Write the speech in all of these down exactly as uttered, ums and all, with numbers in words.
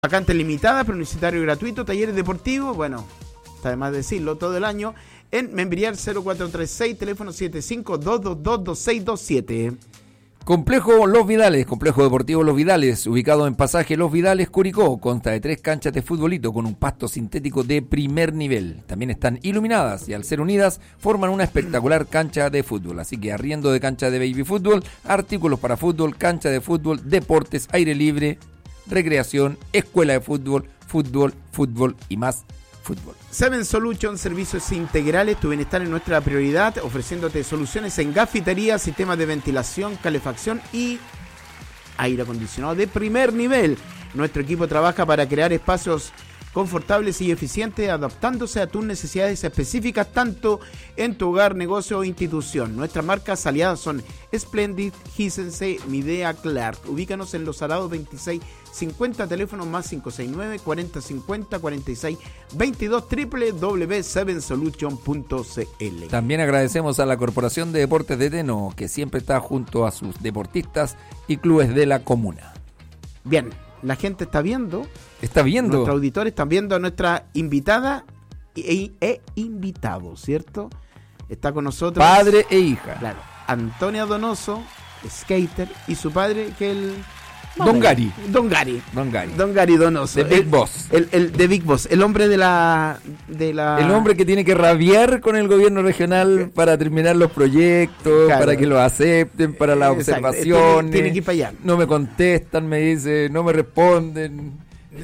Vacantes limitadas, publicitario gratuito, talleres deportivos, bueno, está de más decirlo, todo el año, en Membrillar cero cuatro tres seis, teléfono siete cinco dos dos dos dos seis dos siete. Complejo Los Vidales, Complejo Deportivo Los Vidales, ubicado en Pasaje Los Vidales, Curicó, consta de tres canchas de futbolito con un pasto sintético de primer nivel. También están iluminadas y al ser unidas forman una espectacular cancha de fútbol. Así que arriendo de cancha de baby fútbol, artículos para fútbol, cancha de fútbol, deportes, aire libre, recreación, escuela de fútbol, fútbol, fútbol y más fútbol. Seven Solution, servicios integrales, tu bienestar es nuestra prioridad, ofreciéndote soluciones en gafitería, sistemas de ventilación, calefacción y aire acondicionado de primer nivel. Nuestro equipo trabaja para crear espacios confortables y eficientes, adaptándose a tus necesidades específicas tanto en tu hogar, negocio o institución. Nuestras marcas aliadas son Splendid, Hisense, Midea, Clark. Ubícanos en Los Arados veintiséis cincuenta, teléfono más cinco seis nueve, cuarenta cincuenta, cuarenta y seis veintidós, doble u doble u doble u punto seven solution punto c l. También agradecemos a la Corporación de Deportes de Teno, que siempre está junto a sus deportistas y clubes de la comuna. Bien, la gente está viendo. Está viendo. Nuestros auditores están viendo a nuestra invitada e, e invitado, ¿cierto? Está con nosotros. Padre e hija. Claro. Antonia Donoso, skater, y su padre, que el... Don Gary. Don Gary. Don Gary. Don Gary Donoso. The Big el, Boss. El, el, de Big Boss. El hombre de la, de la... El hombre que tiene que rabiar con el gobierno regional para terminar los proyectos, claro, para que los acepten, para las Exacto. observaciones. Tiene, tiene que ir para allá. No me contestan, me dice, no me responden.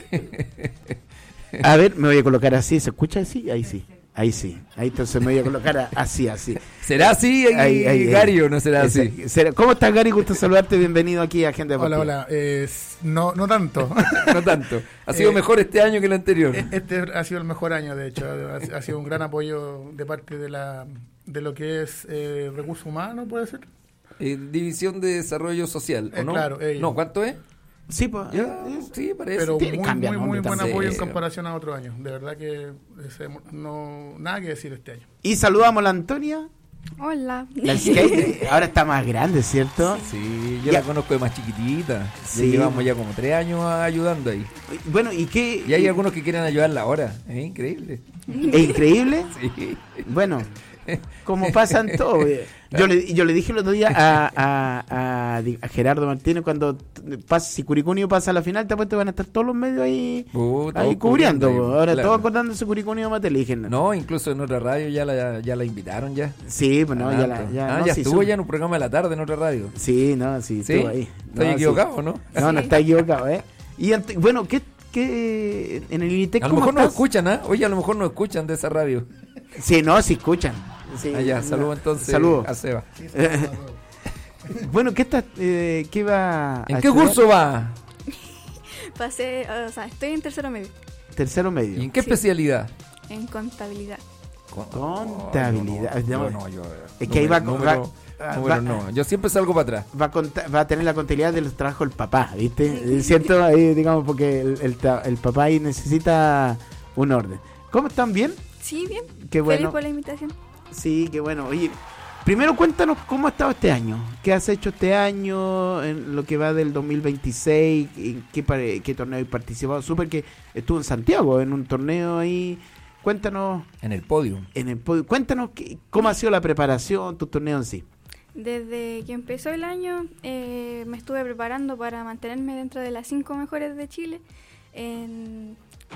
A ver, me voy a colocar así. ¿Se escucha así? Ahí sí. Ahí sí, ahí entonces me voy a colocar así, así. ¿Será así, ahí, ahí, Gary, o no será así? ¿Será? ¿Cómo estás, Gary? Gusto saludarte, bienvenido aquí a Agenda Deportiva. Hola, hola, eh, no, no tanto. No tanto. ¿Ha sido eh, mejor este año que el anterior? Este ha sido el mejor año, de hecho. Ha, ha sido un gran apoyo de parte de la de lo que es eh, recursos humanos, ¿puede ser? Eh, División de Desarrollo Social, ¿o eh, no? Claro, ellos. No, ¿cuánto es? Sí, pues, ya, sí, parece. Pero Tiene, muy, cambia, muy, ¿no? muy buen apoyo en sí, comparación a otros años. De verdad que ese, no nada que decir este año. Y saludamos a la Antonia. Hola. La skate, ahora está más grande, ¿cierto? Sí, yo ya. la conozco de más chiquitita. Sí. Ya llevamos ya como tres años ayudando ahí. Bueno, ¿y qué? Y hay algunos que quieren ayudarla ahora. Es increíble. ¿Es increíble? Sí. Bueno, como pasan todo. Yo le, yo le dije el otro día a, a, a, a Gerardo Martínez, cuando pasa, si Curicunio pasa a la final, te apuesto van a estar todos los medios ahí, uh, ahí cubriendo. cubriendo ahí, ahora claro. Todos acordándose Curicunio Mate, le dije. No. no, incluso en otra radio ya la, ya la invitaron ya. Sí, pues no, ah, ya la... Ya, ah, no, ya sí, estuvo son... ya en un programa de la tarde en otra radio. Sí, no, sí, ¿Sí? estuvo ahí. ¿Estoy no, equivocado sí. no? No, no está equivocado, ¿eh? Y ante, bueno, ¿qué, qué en el INITEC a lo cómo mejor estás? nos escuchan, ¿ah? ¿eh? Oye, a lo mejor nos escuchan de esa radio. Sí, no, sí escuchan. Sí, allá, saludo entonces saludo. a Seba. Bueno, ¿qué estás, eh, qué va ¿En a qué estudiar? curso va? Pasé, o sea, estoy en tercero medio. Tercero medio. ¿Y en qué Sí. especialidad? En contabilidad. Contabilidad. No, no, yo, es que ahí va, número, va, número va, no. Yo siempre salgo para atrás. Va a, conta, va a tener la contabilidad de los trabajos del papá, ¿viste? ¿Cierto? Ahí, digamos, porque el, el, el papá ahí necesita un orden. ¿Cómo están? ¿Bien? Sí, bien. Qué bueno. Feliz por la invitación. Sí, qué bueno. Oye, primero cuéntanos cómo ha estado este año. ¿Qué has hecho este año en lo que va del dos mil veintiséis? ¿En qué, qué torneo has participado? Súper que estuvo en Santiago, en un torneo ahí. Cuéntanos. En el podio. En el podio. Cuéntanos qué, cómo ha sido la preparación, tu torneo en sí. Desde que empezó el año eh, me estuve preparando para mantenerme dentro de las cinco mejores de Chile en,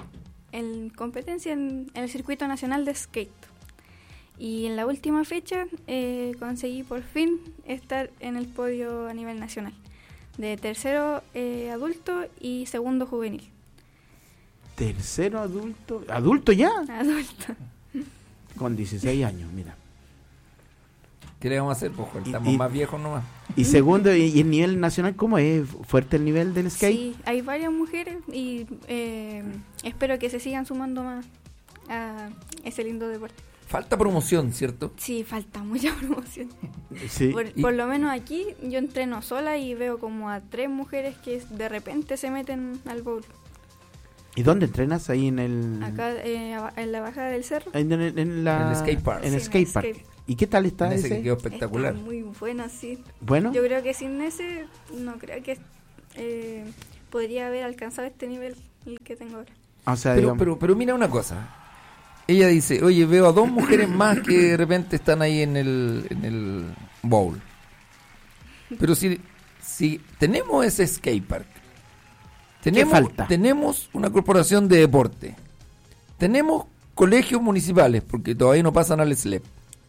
en competencia en, en el circuito nacional de skate. Y en la última fecha eh, conseguí por fin estar en el podio a nivel nacional, de tercero eh, adulto y segundo juvenil. Tercero adulto, adulto ya, Adulto. con dieciséis años, mira. ¿Qué le vamos a hacer? Pues estamos y, más viejos nomás. Y segundo, y, y el nivel nacional, ¿cómo es? ¿Fuerte el nivel del skate? Sí, hay varias mujeres y eh, espero que se sigan sumando más a ese lindo deporte. Falta promoción, ¿cierto? Sí, falta mucha promoción. Sí. Por, Y- por lo menos aquí yo entreno sola y veo como a tres mujeres que de repente se meten al bowl. ¿Y dónde entrenas? Ahí en el... Acá eh, en la bajada del cerro. En, en, en la... En el skate park. En el Sí, skate en el park. skate. ¿Y qué tal está En ese ese? que quedó espectacular. Está muy bueno, sí. Bueno, Yo creo que sin ese no creo que eh, podría haber alcanzado este nivel el que tengo ahora. O sea, Pero, digamos, pero, pero mira una cosa. Ella dice, oye, veo a dos mujeres más que de repente están ahí en el, en el bowl. Pero si, si tenemos ese skatepark, tenemos, falta? tenemos una corporación de deporte, tenemos colegios municipales, porque todavía no pasan al S L E P.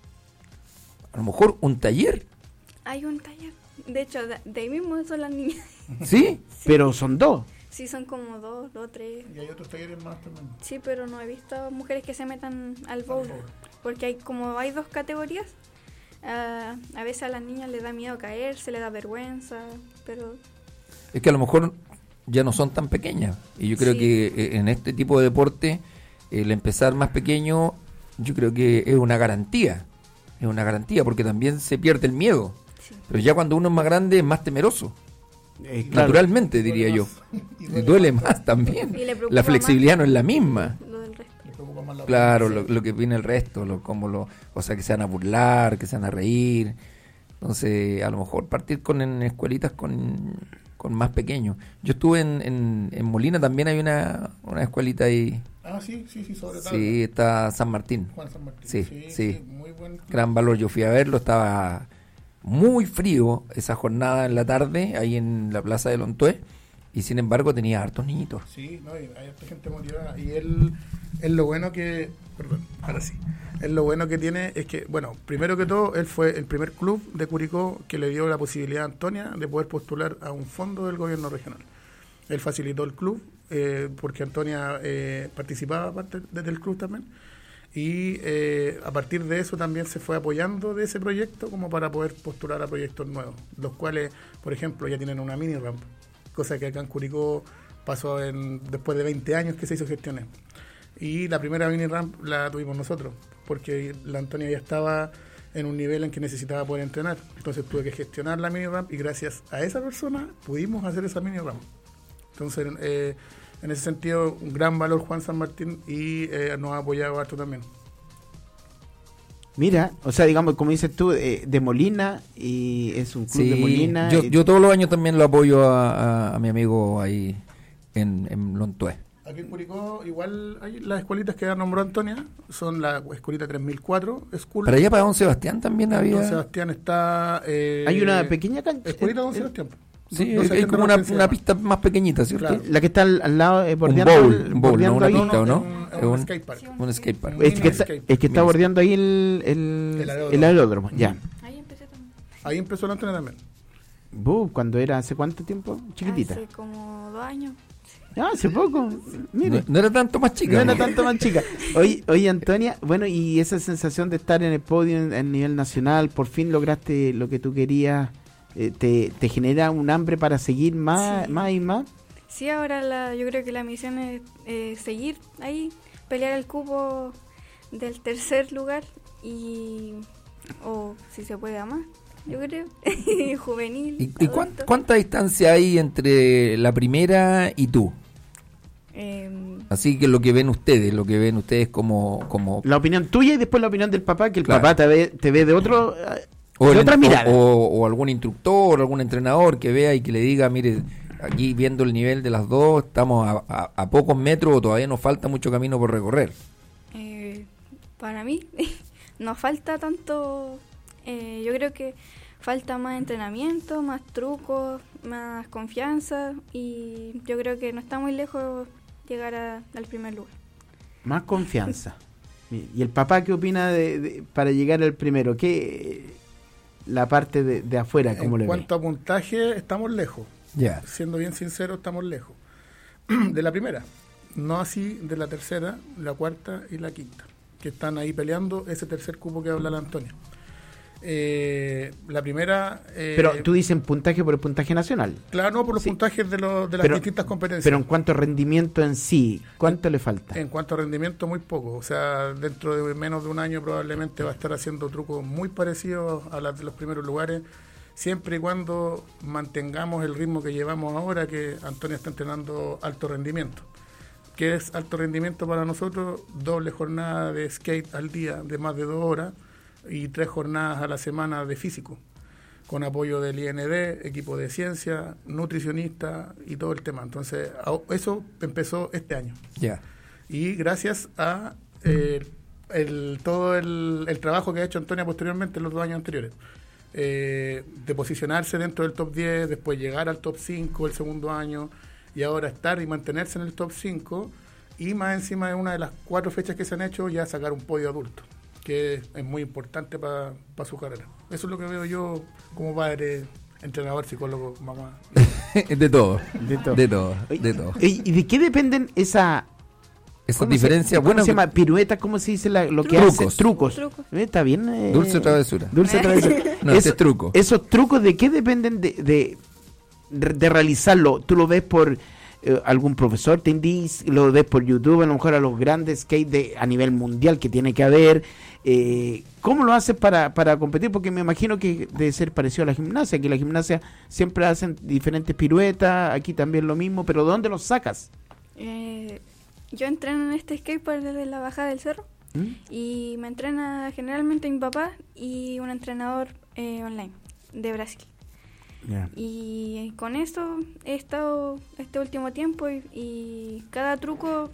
A lo mejor un taller, Hay un taller. De hecho, de, de ahí mismo son las niñas. ¿sí? pero son dos. Sí, son como dos, dos, tres. Y hay otros talleres más también. Sí, pero no he visto mujeres que se metan al bowl. bowl. Porque hay como hay dos categorías. ah, a veces a las niñas les da miedo caer, se les da vergüenza. Pero Es que a lo mejor ya no son tan pequeñas. Y yo creo Sí. que eh, en este tipo de deporte, el empezar más pequeño, yo creo que es una garantía. Es una garantía porque también se pierde el miedo. sí. Pero ya cuando uno es más grande es más temeroso. Eh, claro. Naturalmente, diría yo. Y Y duele duele más también. Y le preocupa La flexibilidad más no es la misma. lo del resto. Les preocupa más la Claro, sí. lo, lo que viene el resto, lo, como lo, o sea, que se van a burlar, que se van a reír. Entonces, a lo mejor partir con en escuelitas con, con más pequeños. Yo estuve en, en, en Molina, también hay una, una escuelita ahí. Ah, sí, sí, sí, sobre todo. Sí, está San Martín. Juan San Martín. Sí, sí, sí. muy buen. Gran valor. Yo fui a verlo, estaba muy frío esa jornada en la tarde, ahí en la plaza de Lontué, y sin embargo tenía hartos niñitos. Sí, no, y hay harta gente motivada. Y él, es lo bueno que. Perdón, ahora sí. Es lo bueno que tiene es que, bueno, primero que todo, él fue el primer club de Curicó que le dio la posibilidad a Antonia de poder postular a un fondo del gobierno regional. Él facilitó el club, eh, porque Antonia eh, participaba aparte desde el club también. Y eh, a partir de eso también se fue apoyando de ese proyecto como para poder postular a proyectos nuevos, los cuales, por ejemplo, ya tienen una mini ramp, cosa que acá en Curicó pasó en, después de veinte años que se hizo gestiones. Y la primera mini ramp la tuvimos nosotros, porque la Antonia ya estaba en un nivel en que necesitaba poder entrenar. Entonces tuve que gestionar la mini ramp y gracias a esa persona pudimos hacer esa mini ramp. Entonces, eh, en ese sentido, un gran valor Juan San Martín y eh, nos ha apoyado harto también. Mira, o sea, digamos, como dices tú, eh, de Molina, y es un club de Molina. yo, y- yo todos los años también lo apoyo a, a, a mi amigo ahí en, en Lontué. Aquí en Curicó, igual hay las escuelitas que nombró Antonia, son la escuelita tres mil cuatro, School. Para allá, para Don Sebastián también había... Don Sebastián está... Eh, Hay una pequeña cancha. escuelita Don eh, Sebastián. Sí, Don es, Sebastián como de una, Rosén se una llama. pista más pequeñita, ¿cierto? Claro. La que está al, al lado, eh, Un bordeando, bowl, el- un bowl, no bordeando una ahí- pista, ¿o no? Es un, es Es un un- skatepark. Un skatepark. Un Es que, mini está, skate. es que está Mini bordeando ahí el, el, El aeródromo. el aeródromo, ya. Ahí empecé también. Ahí empezó la Antonia también. Uh, cuando era, ¿hace cuánto tiempo? Chiquitita. Hace como dos años. Ah, hace poco. No, Mire, no era tanto más chica. no era ¿no? tanto más chica. Oye, oye, Antonia, bueno, y esa sensación de estar en el podio en- a nivel nacional, por fin lograste lo que tú querías, eh, te, te genera un hambre para seguir más, Sí. más y más. Sí, ahora la, yo creo que la misión es eh, seguir ahí, pelear el cupo del tercer lugar y, o si se puede a más, yo creo, juvenil. ¿Y, y cuán- adulto. cuánta distancia hay entre la primera y tú? Em, Así que lo que ven ustedes, lo que ven ustedes como... como La opinión tuya y después la opinión del papá, que el Claro. papá te ve, te ve de otro, eh, o, de el- otra o- mirada. o- o algún instructor, algún entrenador que vea y que le diga, mire, aquí viendo el nivel de las dos, estamos a, a- a pocos metros o todavía nos falta mucho camino por recorrer. eh, para mí nos falta tanto, eh, yo creo que falta más entrenamiento, más trucos, más confianza y yo creo que no está muy lejos llegar a- al primer lugar. Más confianza. ¿Y el papá qué opina de, de- para llegar al primero? ¿Qué la parte de, de afuera, cómo En le ve? cuanto a puntaje, estamos lejos. Ya. Siendo bien sincero, estamos lejos. De la primera. No así de la tercera, la cuarta y la quinta. Que están ahí peleando ese tercer cupo que habla la Antonia. Eh, la primera... eh, Pero tú dices puntaje por el puntaje nacional. Claro, no, por los Sí. puntajes de, los de las Pero- distintas competencias. Pero en cuanto a rendimiento en sí, ¿cuánto le falta? En cuanto a rendimiento, muy poco. O sea, dentro de menos de un año probablemente va a estar haciendo trucos muy parecidos a los de los primeros lugares, siempre y cuando mantengamos el ritmo que llevamos ahora, que Antonio está entrenando alto rendimiento. ¿Qué es alto rendimiento para nosotros? Doble jornada de skate al día de más de dos horas y tres jornadas a la semana de físico. con apoyo del I N D, equipo de ciencia, nutricionista y todo el tema. Entonces, eso empezó este año. Ya. Yeah. Y gracias a eh, el, todo el, el trabajo que ha hecho Antonia posteriormente en los dos años anteriores. Eh, de posicionarse dentro del top diez, después llegar al top cinco el segundo año, y ahora estar y mantenerse en el top cinco, y más encima de una de las cuatro fechas que se han hecho, ya sacar un podio adulto, que es muy importante para pa su carrera. Eso es lo que veo yo como padre, entrenador, psicólogo, mamá. de todo, de todo. De todo, de todo. ¿Y de qué dependen esa... Esa diferencia, ¿cómo bueno, se llama? Pirueta, ¿cómo se dice la, lo que trucos. hace? Trucos. Trucos. ¿Eh? ¿Está bien? Eh, Dulce travesura. Dulce travesura. No, Eso, ese es truco. ¿Esos trucos de qué dependen de, de, de realizarlo? ¿Tú lo ves por eh, algún profesor te indica? ¿Lo ves por YouTube? A lo mejor a los grandes skate de, a nivel mundial que tiene que haber. Eh, ¿Cómo lo haces para, para competir? Porque me imagino que debe ser parecido a la gimnasia, que la gimnasia siempre hacen diferentes piruetas, aquí también lo mismo, pero ¿dónde los sacas? Eh... Yo entreno en este skatepark desde la bajada del cerro. ¿Mm? Y me entrena generalmente mi papá y un entrenador eh, online de Brasil. Yeah. Y con eso he estado este último tiempo y, y cada truco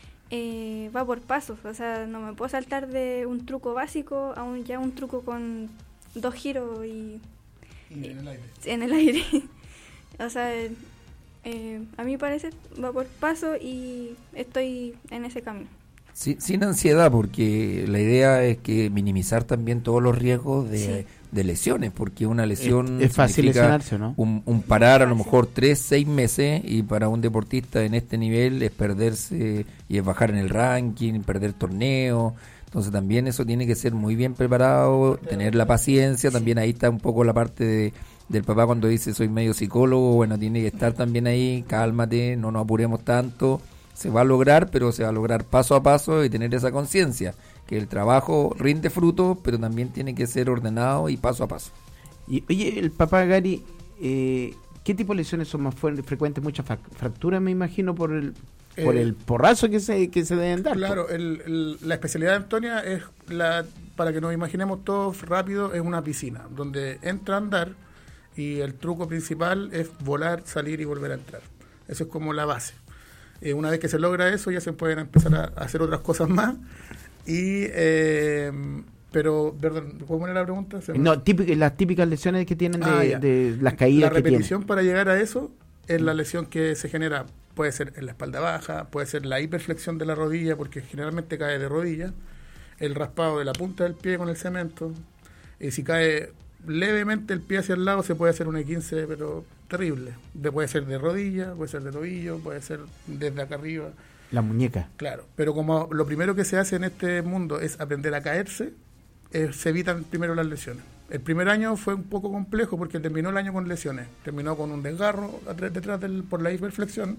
eh, va por pasos. O sea, no me puedo saltar de un truco básico a un, ya un truco con dos giros y, y en el aire. En el aire. O sea... Eh, a mi parecer va por paso y estoy en ese camino. Sí, sin ansiedad, porque la idea es que minimizar también todos los riesgos de, sí. de lesiones, porque una lesión es, es fácil lesionarse, ¿no? Un, un parar a lo mejor tres, seis meses, y para un deportista en este nivel es perderse y es bajar en el ranking, perder torneos. Entonces también eso tiene que ser muy bien preparado, tener la paciencia. También ahí está un poco la parte de del papá cuando dice soy medio psicólogo. Bueno, tiene que estar también ahí, cálmate, no nos apuremos tanto, se va a lograr, pero se va a lograr paso a paso, y tener esa conciencia que el trabajo rinde frutos, pero también tiene que ser ordenado y paso a paso. Y oye, el papá Gary, eh, ¿qué tipo de lesiones son más fuertes, frecuentes? Muchas fracturas, me imagino, por el eh, por el porrazo que se que se deben dar. Claro, el, el, la especialidad de Antonia es, la para que nos imaginemos todos rápido, es una piscina, donde entra a andar, y el truco principal es volar, salir y volver a entrar. Eso es como la base. Eh, una vez que se logra eso, ya se pueden empezar a, a hacer otras cosas más. Y eh, pero, perdón, ¿puedo poner la pregunta? No, típica, las típicas lesiones que tienen de, ah, de las caídas. La repetición que para llegar a eso es la lesión que se genera. Puede ser en la espalda baja, puede ser la hiperflexión de la rodilla, porque generalmente cae de rodilla, el raspado de la punta del pie con el cemento. Y si cae levemente el pie hacia el lado, se puede hacer un E quince, pero terrible. De, puede ser de rodilla, puede ser de tobillo, puede ser desde acá arriba. La muñeca. Claro, pero como lo primero que se hace en este mundo es aprender a caerse, eh, se evitan primero las lesiones. El primer año fue un poco complejo porque terminó el año con lesiones. Terminó con un desgarro detrás del, por la hiperflexión,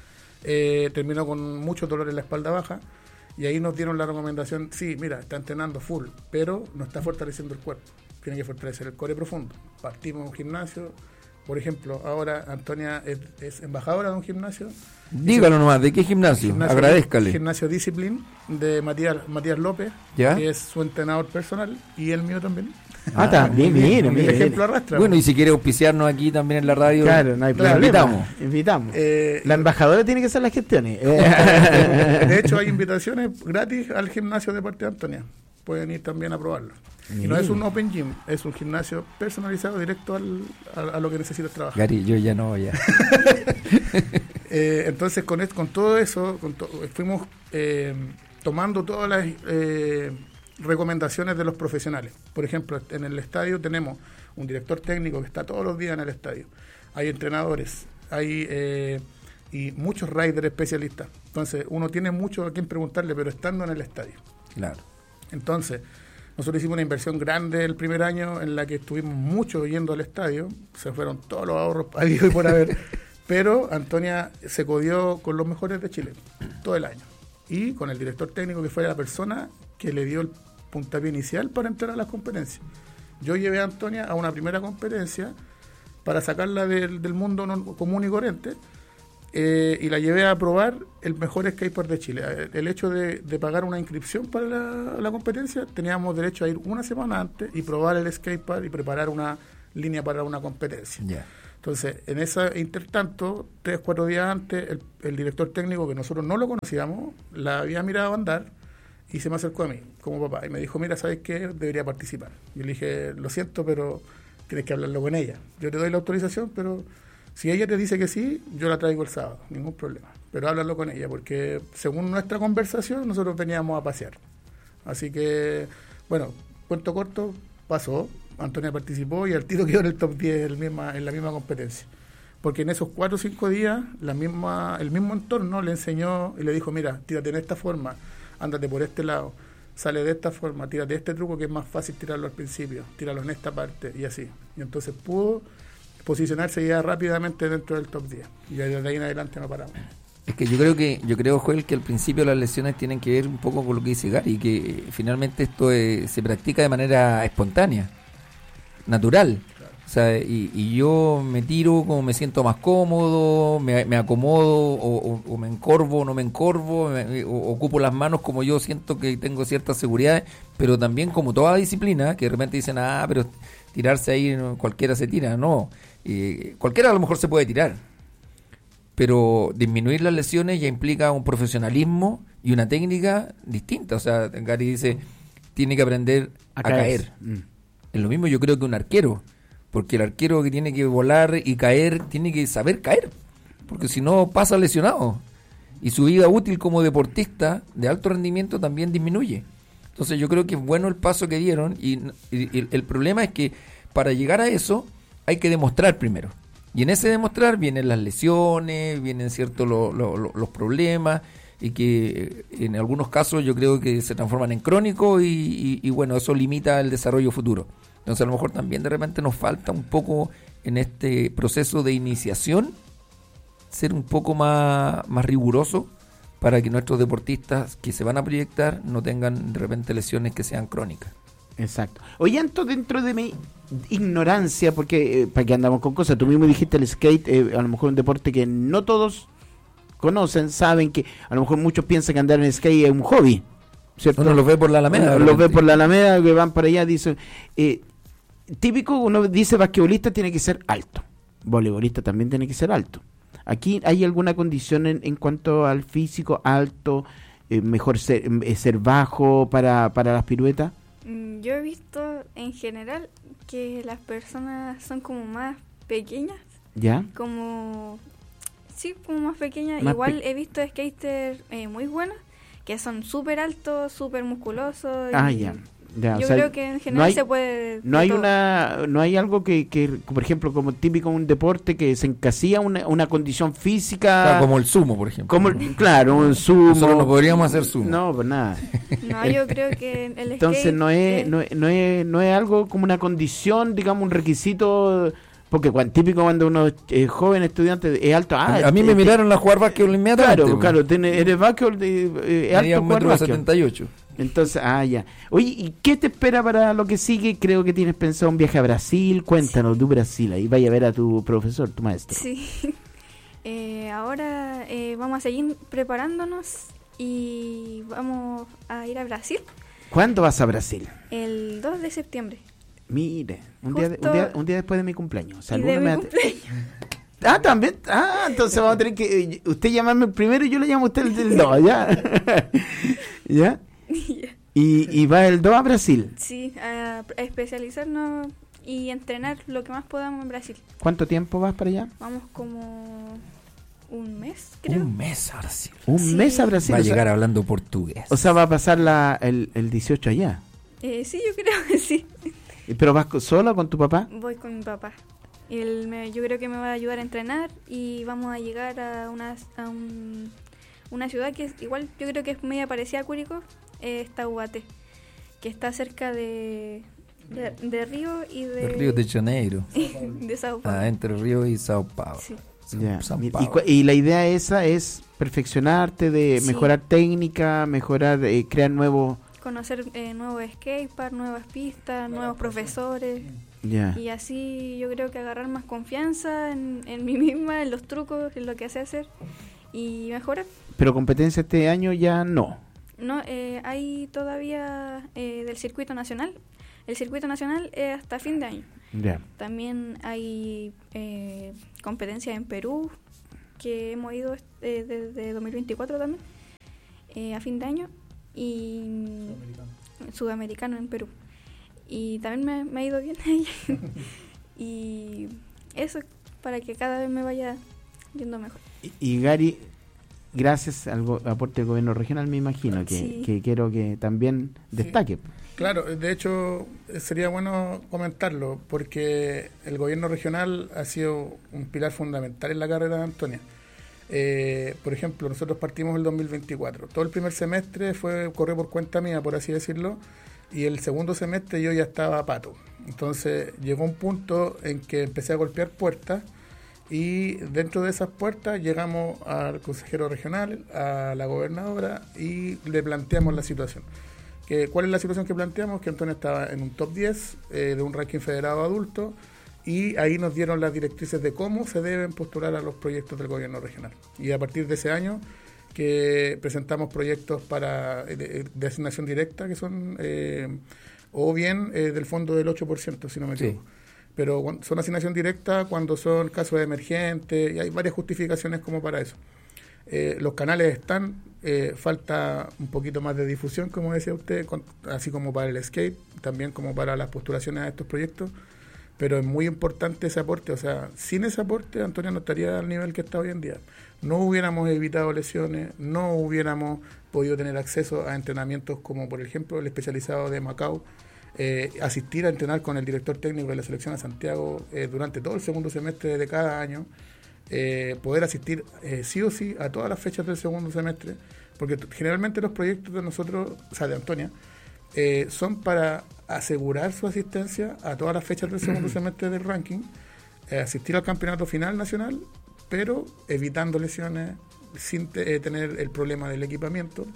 eh, terminó con mucho dolor en la espalda baja, y ahí nos dieron la recomendación, sí, mira, está entrenando full, pero no está fortaleciendo el cuerpo. Tiene que fortalecer el core profundo. Partimos un gimnasio, por ejemplo, ahora Antonia es, es embajadora de un gimnasio. Dígalo nomás, ¿de qué gimnasio? gimnasio Agradézcale. Gimnasio Discipline de Matías, Matías López, ¿ya? Que es su entrenador personal, y el mío también. Ah, también, mira, mira. El ejemplo arrastra. Bueno, y si quiere auspiciarnos aquí también en la radio, claro, no hay claro, problema. invitamos. Invitamos. Eh, la embajadora tiene que hacer las gestiones. De hecho, hay invitaciones gratis al gimnasio de Parte de Antonia. Pueden ir también a probarlo. Y no es un open gym, es un gimnasio personalizado directo al, a, a lo que necesitas trabajar. Gary, yo ya no, ya. eh, entonces, con, con todo eso, con to, fuimos eh, tomando todas las eh, recomendaciones de los profesionales. Por ejemplo, en el estadio tenemos un director técnico que está todos los días en el estadio. Hay entrenadores, hay eh, y muchos riders especialistas. Entonces, uno tiene mucho a quien preguntarle, pero estando en el estadio. Claro. Entonces, nosotros hicimos una inversión grande el primer año en la que estuvimos mucho yendo al estadio. Se fueron todos los ahorros habidos y por haber. Pero Antonia se codió con los mejores de Chile todo el año. Y con el director técnico, que fue la persona que le dio el puntapié inicial para entrar a las competencias. Yo llevé a Antonia a una primera competencia para sacarla del, del mundo no, común y corriente. Eh, y la llevé a probar el mejor skatepark de Chile. El hecho de, de pagar una inscripción para la, la competencia, teníamos derecho a ir una semana antes y probar el skatepark y preparar una línea para una competencia. Ya. Entonces, en ese intertanto, tres, cuatro días antes, el, el director técnico, que nosotros no lo conocíamos, la había mirado andar y se me acercó a mí, como papá, y me dijo, mira, ¿sabes qué? Debería participar. Yo le dije, lo siento, pero tienes que hablarlo con ella. Yo te doy la autorización, pero si ella te dice que sí, yo la traigo el sábado, ningún problema. Pero háblalo con ella, porque según nuestra conversación, nosotros veníamos a pasear. Así que, bueno, cuento corto, pasó. Antonia participó y al tiro quedó en el top diez el misma, en la misma competencia. Porque en esos cuatro o cinco días, la misma, el mismo entorno le enseñó y le dijo, mira, tírate en esta forma, ándate por este lado, sale de esta forma, tírate este truco que es más fácil tirarlo al principio, tíralo en esta parte y así. Y entonces pudo posicionarse ya rápidamente dentro del top diez. Y desde ahí en adelante no paramos. Es que yo creo que, yo creo, Joel, que al principio las lesiones tienen que ver un poco con lo que dice Gary, que eh, finalmente esto eh, se practica de manera espontánea, natural. Claro. O sea, y, y yo me tiro como me siento más cómodo, me, me acomodo, o, o, o me encorvo o no me encorvo, me, o, ocupo las manos como yo siento que tengo ciertas seguridades, pero también como toda disciplina, que de repente dicen, ah, pero tirarse ahí, no, cualquiera se tira, no, eh, cualquiera a lo mejor se puede tirar, pero disminuir las lesiones ya implica un profesionalismo y una técnica distinta. O sea, Gary dice, tiene que aprender a, a caer. Mm. Es lo mismo yo creo que un arquero, porque el arquero que tiene que volar y caer, tiene que saber caer, porque si no pasa lesionado. Y su vida útil como deportista de alto rendimiento también disminuye. Entonces yo creo que es bueno el paso que dieron, y, y, y el problema es que para llegar a eso hay que demostrar primero. Y en ese demostrar vienen las lesiones, vienen ciertos lo, lo, lo, los problemas, y que en algunos casos yo creo que se transforman en crónicos y, y, y bueno, eso limita el desarrollo futuro. Entonces a lo mejor también de repente nos falta un poco en este proceso de iniciación ser un poco más, más riguroso para que nuestros deportistas que se van a proyectar no tengan de repente lesiones que sean crónicas. Exacto. Oye, Anto, dentro de mi ignorancia, porque eh, para que andamos con cosas, tú mismo dijiste el skate, eh, a lo mejor un deporte que no todos conocen, saben que a lo mejor muchos piensan que andar en skate es un hobby, ¿cierto? Uno los ve por la Alameda. Uno los ve por la Alameda, que van para allá, dicen, eh, típico, uno dice basquetbolista tiene que ser alto, voleibolista también tiene que ser alto. Aquí hay alguna condición en, en cuanto al físico, alto, eh, mejor ser, eh, ser bajo para, para las piruetas. Yo he visto en general que las personas son como más pequeñas. ¿Ya? Como, sí, como más pequeñas. Más Igual pe- he visto skaters eh, muy buenos, que son súper altos, súper musculosos. Ah, ya. Ya, yo o sea, creo que en general no hay, se puede... No hay todo. una no hay algo que, que, por ejemplo, como típico en un deporte que se encasilla una, una condición física... Claro, como el sumo, por ejemplo. Como el, claro, un sumo... Nosotros no podríamos hacer sumo. No, pues nada. No, yo creo que el Entonces skate, no es, eh, no, es, no, es, no es algo como una condición, digamos, un requisito... Porque cuando, típico cuando uno es eh, joven estudiante es alto... Ah, a, a mí eh, me miraron a jugar básquetbol inmediatamente. Claro, claro, tiene, eres básquetbol, eh, es alto un metro setenta y ocho. Entonces, ah, ya. Oye, ¿y qué te espera para lo que sigue? Creo que tienes pensado un viaje a Brasil. Cuéntanos, sí. Tu Brasil, ahí vaya a ver a tu profesor, tu maestro. Sí. Eh, ahora eh, vamos a seguir preparándonos y vamos a ir a Brasil. ¿Cuándo vas a Brasil? El dos de septiembre. Mire, un día, un día, un día después de mi cumpleaños. ¿Y de mi me cumpleaños? Ah, también. Ah, entonces vamos a tener que... Usted llamarme el primero y yo le llamo a usted el del dos, ¿ya? ¿Ya? Yeah. Y, y va el dos a Brasil. Sí, a, a especializarnos y entrenar lo que más podamos en Brasil. ¿Cuánto tiempo vas para allá? Vamos como un mes, creo. Un mes a Brasil. Un sí. mes a Brasil. Va a o sea, llegar hablando portugués. O sea, va a pasar la, el, el dieciocho allá. Eh, sí, yo creo que sí. ¿Pero vas sola o con tu papá? Voy con mi papá. Él me, yo creo que me va a ayudar a entrenar y vamos a llegar a una, a un, una ciudad que es, igual yo creo que es media parecida a Curicó, eh, está Ubaté, que está cerca de, de, de Río y de... De Río de Janeiro. de Sao Paulo. Ah, entre Río y Sao Paulo. Sí. Ya. Sao Y, Paulo. y, y la idea esa es perfeccionarte, de Sí. mejorar técnica, mejorar, eh, crear nuevos... Conocer eh, nuevos skateparks, nuevas pistas, nuevos profesores. Ya. Y así yo creo que agarrar más confianza en, en mí misma, en los trucos, en lo que sé hacer y mejorar. Pero competencia este año ya no. No, eh, hay todavía eh, del circuito nacional, el circuito nacional es hasta fin de año. Yeah. También hay eh, competencias en Perú, que hemos ido eh, desde dos mil veinticuatro también, eh, a fin de año, y sudamericano, sudamericano en Perú. Y también me, me ha ido bien ahí. Y eso, para que cada vez me vaya yendo mejor. Y, y Gary, gracias al go- aporte del gobierno regional, me imagino, que, Sí. que quiero que también destaque. Sí. Claro, de hecho sería bueno comentarlo porque el gobierno regional ha sido un pilar fundamental en la carrera de Antonia. Eh, por ejemplo, nosotros partimos el dos mil veinticuatro. Todo el primer semestre fue correr por cuenta mía, por así decirlo, y el segundo semestre yo ya estaba a pato. Entonces llegó un punto en que empecé a golpear puertas y dentro de esas puertas llegamos al consejero regional, a la gobernadora y le planteamos la situación. Que, ¿Cuál es la situación que planteamos? Que Antonia estaba en un top diez eh, de un ranking federado adulto y ahí nos dieron las directrices de cómo se deben postular a los proyectos del gobierno regional. Y a partir de ese año que presentamos proyectos para de, de asignación directa, que son eh, o bien eh, del fondo del ocho por ciento, si no me equivoco. Sí. Pero son asignación directa cuando son casos emergentes y hay varias justificaciones como para eso. Eh, los canales están, eh, falta un poquito más de difusión, como decía usted, con, así como para el skate, también como para las postulaciones a estos proyectos, pero es muy importante ese aporte. O sea, sin ese aporte Antonia no estaría al nivel que está hoy en día. No hubiéramos evitado lesiones, no hubiéramos podido tener acceso a entrenamientos como por ejemplo el especializado de Macao, eh, asistir a entrenar con el director técnico de la selección a Santiago eh, durante todo el segundo semestre de cada año. Eh, poder asistir eh, sí o sí a todas las fechas del segundo semestre, porque t- generalmente los proyectos de nosotros, o sea, de Antonia, eh, son para asegurar su asistencia a todas las fechas del segundo semestre del ranking, eh, asistir al campeonato final nacional, pero evitando lesiones, sin te, eh, tener el problema del equipamiento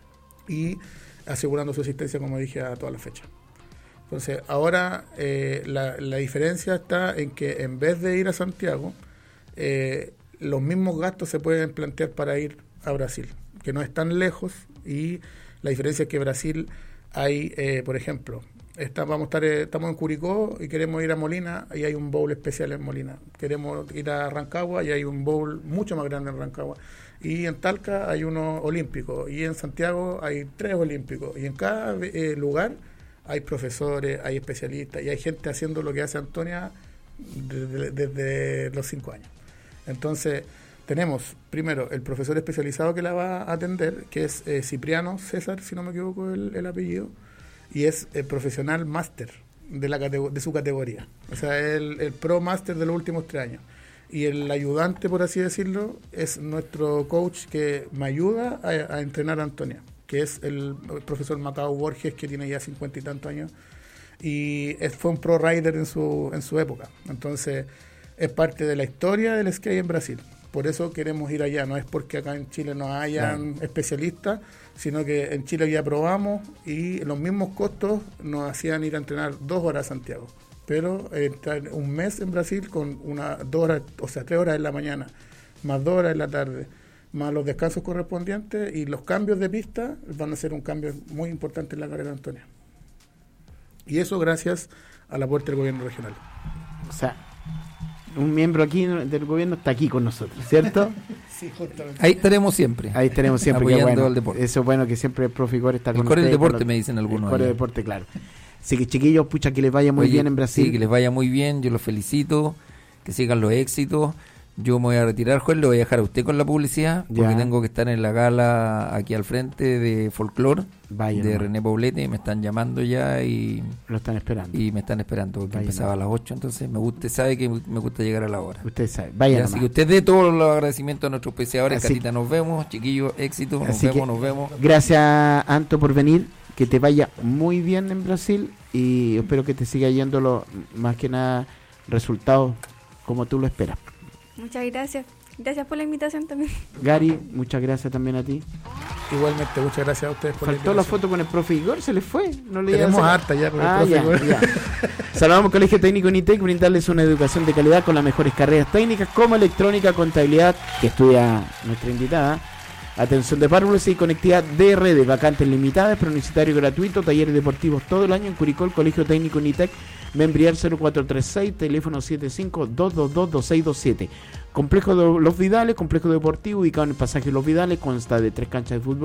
y asegurando su asistencia, como dije, a todas las fechas. Entonces, ahora eh, la, la diferencia está en que en vez de ir a Santiago, Eh, los mismos gastos se pueden plantear para ir a Brasil, que no es tan lejos, y la diferencia es que Brasil hay, eh, por ejemplo, está, vamos a estar, eh, estamos en Curicó y queremos ir a Molina y hay un bowl especial en Molina. Queremos ir a Rancagua y hay un bowl mucho más grande en Rancagua. Y en Talca hay uno olímpico y en Santiago hay tres olímpicos y en cada eh, lugar hay profesores, hay especialistas y hay gente haciendo lo que hace Antonia desde, desde los cinco años. Entonces, tenemos primero el profesor especializado que la va a atender, que es eh, Cipriano César, si no me equivoco el, el apellido, y es el profesional máster de, la categ- de su categoría. O sea, el, el pro máster de los últimos tres años. Y el ayudante, por así decirlo, es nuestro coach que me ayuda a, a entrenar a Antonia, que es el, el profesor Macao Borges, que tiene ya cincuenta y tantos años, y es, fue un pro rider en su, en su época. Entonces, es parte de la historia del skate en Brasil. Por eso queremos ir allá. No es porque acá en Chile no hayan claro. especialistas, sino que en Chile ya probamos y los mismos costos nos hacían ir a entrenar dos horas a Santiago. Pero eh, un mes en Brasil con una dos horas, o sea, tres horas en la mañana, más dos horas en la tarde, más los descansos correspondientes y los cambios de pista van a ser un cambio muy importante en la carrera de Antonia. Y eso gracias al aporte del gobierno regional. O sea, un miembro aquí del gobierno está aquí con nosotros, ¿cierto? Sí, justamente. Ahí estaremos siempre. Ahí estaremos siempre. Apoyando bueno, al deporte. Eso es bueno que siempre el profe Igor está el con core del deporte, con me dicen algunos. El core del deporte, claro. Así que chiquillos, pucha, que les vaya muy Oye, bien en Brasil. Sí, que les vaya muy bien, yo los felicito, que sigan los éxitos. Yo me voy a retirar, Juan, le voy a dejar a usted con la publicidad, porque ya. tengo que estar en la gala aquí al frente de Folklore, Vaya, de no. René Poblete, me están llamando ya y lo están esperando. Y me están esperando, porque Vaya, empezaba no. a las ocho, entonces me gusta, sabe que me gusta llegar a la hora. Usted sabe, vaya. Así que usted dé todos los agradecimientos a nuestros auspiciadores. Así Catita, nos vemos, chiquillos, éxito, nos Así vemos, que, nos vemos. Gracias, Anto, por venir, que te vaya muy bien en Brasil y espero que te siga yendo lo, más que nada resultados como tú lo esperas. Muchas gracias. Gracias por la invitación también. Gary, muchas gracias también a ti. Igualmente, muchas gracias a ustedes por Faltó la, la foto con el profe Igor, se les fue. No le Tenemos harta ya con ah, el profe ya, Igor. Ya. Saludamos Colegio Técnico Unitec, brindarles una educación de calidad con las mejores carreras técnicas como electrónica, contabilidad, que estudia nuestra invitada, Atención de párvulos y conectividad de redes, vacantes limitadas, preuniversitario gratuito, talleres deportivos todo el año en Curicó, el Colegio Técnico Unitec, Membriar cero cuatro tres seis, teléfono siete cinco dos dos dos dos seis dos siete. Complejo de Los Vidales, complejo deportivo ubicado en el pasaje Los Vidales, consta de tres canchas de fútbol